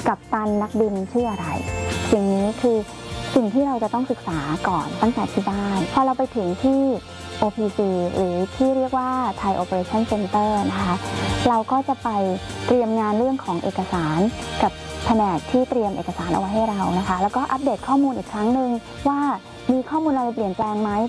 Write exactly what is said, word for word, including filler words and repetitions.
กัปตันนักบินชื่ออะไรสิ่งนี้คือสิ่งที่เราจะต้องศึกษาก่อนตั้งแต่ที่บ้านพอเราไปถึงที่ โอ พี ซี หรือที่เรียกว่า Thai Operation Center นะคะเราก็จะไปเตรียมงานเรื่องของเอกสารกับแผนกที่เตรียมเอกสารเอาไว้ให้เรานะคะแล้วก็อัปเดตข้อมูลอีกครั้งหนึ่งว่ามีข้อมูลอะไรเปลี่ยนแปลงไหม